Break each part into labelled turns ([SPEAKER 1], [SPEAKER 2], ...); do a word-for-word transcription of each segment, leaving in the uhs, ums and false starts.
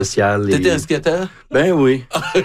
[SPEAKER 1] social.
[SPEAKER 2] T'étais
[SPEAKER 1] et...
[SPEAKER 2] un skateur?
[SPEAKER 1] Ben oui.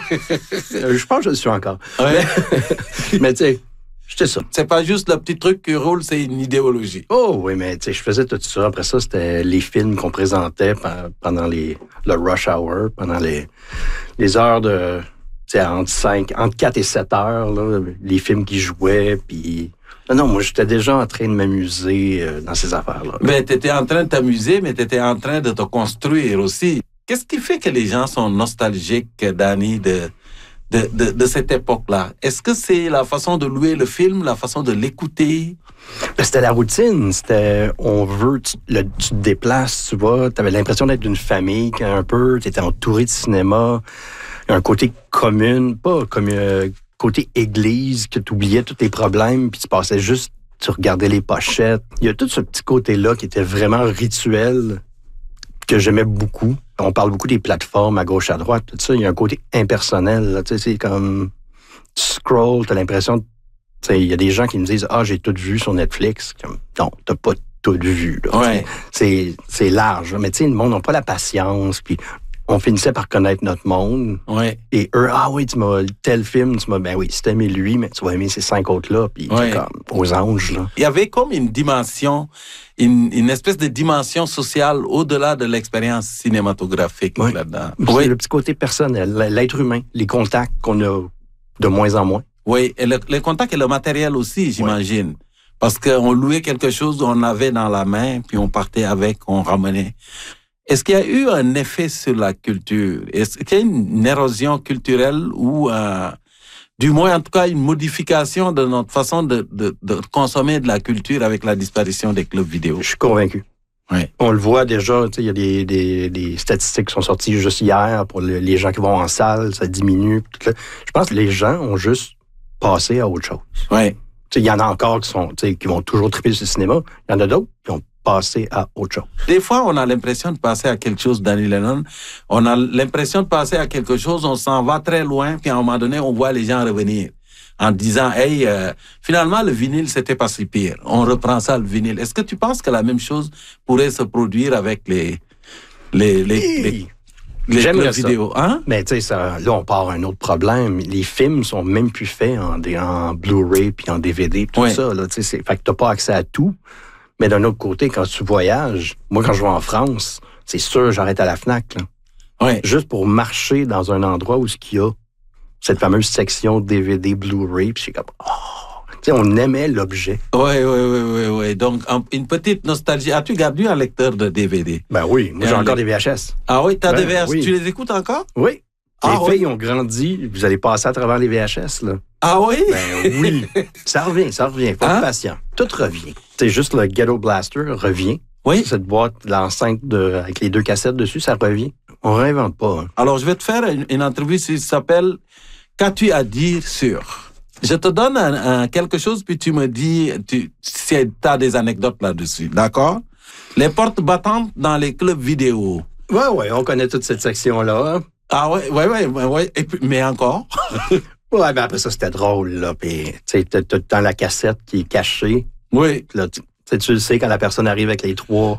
[SPEAKER 1] Je pense que je le suis encore.
[SPEAKER 2] Ouais.
[SPEAKER 1] Mais, mais tu sais, j'étais ça.
[SPEAKER 2] C'est pas juste le petit truc qui roule, c'est une idéologie.
[SPEAKER 1] Oh oui, mais tu sais, je faisais tout ça. Après ça, c'était les films qu'on présentait pendant les, le rush hour, pendant les, les heures de... Tu sais, entre, cinq, entre quatre et sept heures, là, les films qui jouaient, puis... Non, non, moi, j'étais déjà en train de m'amuser euh, dans ces affaires-là.
[SPEAKER 2] Mais tu étais en train de t'amuser, mais tu étais en train de te construire aussi. Qu'est-ce qui fait que les gens sont nostalgiques, Danny, de, de, de, de cette époque-là? Est-ce que c'est la façon de louer le film, la façon de l'écouter?
[SPEAKER 1] Ben, c'était la routine. C'était, on veut, tu, le, tu te déplaces, tu vois, tu avais l'impression d'être d'une famille un peu, tu étais entouré de cinéma, un côté commune, pas comme... Euh, côté église, que tu oubliais tous tes problèmes, puis tu passais juste, tu regardais les pochettes. Il y a tout ce petit côté-là qui était vraiment rituel, que j'aimais beaucoup. On parle beaucoup des plateformes à gauche, à droite, tout ça. Il y a un côté impersonnel, là. Tu sais, c'est comme... Tu scrolls, t'as l'impression... Tu sais, il y a des gens qui me disent « Ah, j'ai tout vu sur Netflix. » Comme, non, t'as pas tout vu, là.
[SPEAKER 2] Ouais.
[SPEAKER 1] C'est, c'est large. Mais tu sais, le monde n'a pas la patience, puis... On finissait par connaître notre monde.
[SPEAKER 2] Ouais.
[SPEAKER 1] Et eux, ah oui, tu m'as tel film, tu m'as, ben oui, si t'as aimé lui, mais tu vas aimer ces cinq autres-là, puis
[SPEAKER 2] Ouais.
[SPEAKER 1] comme aux anges, là.
[SPEAKER 2] Il y avait comme une dimension, une, une espèce de dimension sociale au-delà de l'expérience cinématographique
[SPEAKER 1] Ouais.
[SPEAKER 2] là-dedans.
[SPEAKER 1] C'est
[SPEAKER 2] Oui.
[SPEAKER 1] le petit côté personnel, l'être humain, les contacts qu'on a de moins en moins.
[SPEAKER 2] Oui, et le, le contact et le matériel aussi, j'imagine. Ouais. Parce qu'on louait quelque chose, on avait dans la main, puis on partait avec, on ramenait. Est-ce qu'il y a eu un effet sur la culture? Est-ce qu'il y a une érosion culturelle ou, euh, du moins, en tout cas, une modification de notre façon de, de, de consommer de la culture avec la disparition des clubs vidéo?
[SPEAKER 1] Je suis convaincu.
[SPEAKER 2] Oui.
[SPEAKER 1] On le voit déjà, tu sais, il y a des, des, des statistiques qui sont sorties juste hier pour le, les gens qui vont en salle, ça diminue. Tout là. Je pense que les gens ont juste passé à autre chose.
[SPEAKER 2] Oui.
[SPEAKER 1] Tu sais, il y en a encore qui, sont, tu sais, qui vont toujours triper sur le cinéma. Il y en a d'autres qui ont passer à autre chose.
[SPEAKER 2] Des fois, on a l'impression de passer à quelque chose, Danny Lennon. On a l'impression de passer à quelque chose, on s'en va très loin, puis à un moment donné, on voit les gens revenir en disant, hey, euh, finalement, le vinyle, c'était pas si pire. On reprend ça, le vinyle. Est-ce que tu penses que la même chose pourrait se produire avec les, les, les,
[SPEAKER 1] oui.
[SPEAKER 2] les, les
[SPEAKER 1] J'aimerais
[SPEAKER 2] clubs vidéo, hein?
[SPEAKER 1] Mais tu sais, ça, là, on part à un autre problème. Les films sont même plus faits en, en Blu-ray puis en D V D, tout
[SPEAKER 2] oui.
[SPEAKER 1] ça. Là, c'est, fait que t'as pas accès à tout. Mais d'un autre côté, quand tu voyages, moi, quand je vais en France, c'est sûr, j'arrête à la Fnac, là.
[SPEAKER 2] Ouais.
[SPEAKER 1] Juste pour marcher dans un endroit où il y a cette fameuse section D V D, Blu-ray, puis c'est comme, oh! Tu sais, on aimait l'objet.
[SPEAKER 2] Oui, oui, oui, oui, oui. Donc, une petite nostalgie. As-tu gardé un lecteur de D V D?
[SPEAKER 1] Ben oui, moi, j'ai
[SPEAKER 2] un
[SPEAKER 1] encore
[SPEAKER 2] le...
[SPEAKER 1] des V H S.
[SPEAKER 2] Ah oui, t'as
[SPEAKER 1] ben,
[SPEAKER 2] des V H S?
[SPEAKER 1] Oui.
[SPEAKER 2] Tu les écoutes encore?
[SPEAKER 1] Oui.
[SPEAKER 2] Ah,
[SPEAKER 1] les filles
[SPEAKER 2] oui.
[SPEAKER 1] ont grandi, vous allez passer à travers les V H S, là.
[SPEAKER 2] Ah oui?
[SPEAKER 1] Ben oui. Ça revient, ça revient. Faut
[SPEAKER 2] hein?
[SPEAKER 1] être patient. Tout revient. C'est juste le Ghetto Blaster revient.
[SPEAKER 2] Oui.
[SPEAKER 1] Cette boîte, l'enceinte de, avec les deux cassettes dessus, ça revient. On réinvente pas. Hein.
[SPEAKER 2] Alors, je vais te faire une, une entrevue qui s'appelle « Qu'as-tu à dire sur ?» Je te donne un, un, quelque chose, puis tu me dis tu, si tu as des anecdotes là-dessus. D'accord? Les portes battantes dans les clubs vidéo.
[SPEAKER 1] Ouais, ouais, on connaît toute cette section-là. Hein.
[SPEAKER 2] Ah ouais, ouais, ouais, ouais, ouais. Et puis, mais encore?
[SPEAKER 1] Ouais, ben après ça, c'était drôle, là. Puis, tu sais, t'as tout le temps la cassette qui est cachée.
[SPEAKER 2] Oui.
[SPEAKER 1] Là, tu, tu le sais, quand la personne arrive avec les trois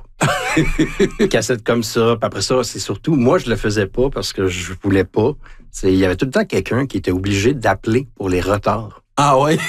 [SPEAKER 1] cassettes comme ça. Puis après ça, c'est surtout, moi, je le faisais pas parce que je voulais pas. Il y avait tout le temps quelqu'un qui était obligé d'appeler pour les retards.
[SPEAKER 2] Ah ouais?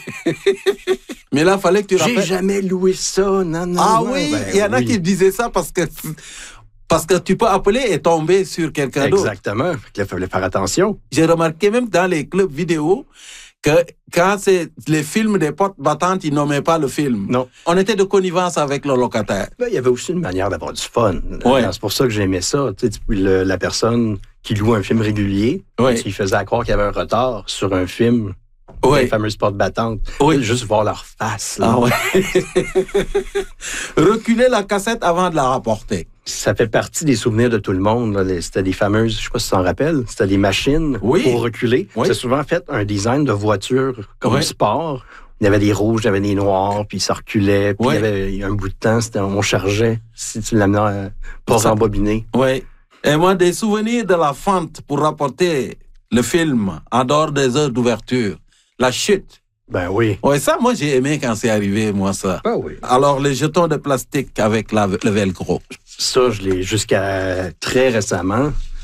[SPEAKER 2] Mais là, il fallait que tu rappelles.
[SPEAKER 1] J'ai jamais loué ça, non, non.
[SPEAKER 2] Ah
[SPEAKER 1] non,
[SPEAKER 2] oui,
[SPEAKER 1] ben,
[SPEAKER 2] il y en a
[SPEAKER 1] oui.
[SPEAKER 2] qui disaient ça parce que... Parce que tu peux appeler et tomber sur quelqu'un d'autre.
[SPEAKER 1] Exactement. Il fallait faire attention.
[SPEAKER 2] J'ai remarqué même dans les clubs vidéo que quand c'est les films des portes battantes, ils nommaient pas le film.
[SPEAKER 1] Non.
[SPEAKER 2] On était de connivence avec le locataire.
[SPEAKER 1] Ben, il y avait aussi une manière d'avoir du fun.
[SPEAKER 2] Ouais.
[SPEAKER 1] C'est pour ça que j'aimais ça. Tu sais, le, la personne qui loue un film régulier,
[SPEAKER 2] ouais.
[SPEAKER 1] il faisait croire qu'il y avait un retard sur un film.
[SPEAKER 2] Ouais.
[SPEAKER 1] Les fameuses portes battantes.
[SPEAKER 2] Oui.
[SPEAKER 1] Juste voir leur face. Là.
[SPEAKER 2] Ah ouais. Reculer la cassette avant de la rapporter.
[SPEAKER 1] Ça fait partie des souvenirs de tout le monde. Là. C'était des fameuses, je sais pas si tu t'en rappelles, c'était des machines
[SPEAKER 2] oui.
[SPEAKER 1] pour reculer.
[SPEAKER 2] Oui.
[SPEAKER 1] C'est souvent fait un design de voiture comme
[SPEAKER 2] oui.
[SPEAKER 1] sport. Il y avait des rouges, il y avait des noirs, puis ça reculait. Puis
[SPEAKER 2] oui.
[SPEAKER 1] il y avait il y a un bout de temps, c'était, on chargeait si tu l'amenais euh, pour rembobiner.
[SPEAKER 2] Oui. Et moi, des souvenirs de la fente pour rapporter le film en dehors des heures d'ouverture. La chute.
[SPEAKER 1] Ben oui.
[SPEAKER 2] Oui, ça, moi, j'ai aimé quand c'est arrivé, moi, ça.
[SPEAKER 1] Ben oui.
[SPEAKER 2] Alors, les jetons de plastique avec la, le velcro.
[SPEAKER 1] Ça, je l'ai jusqu'à très récemment.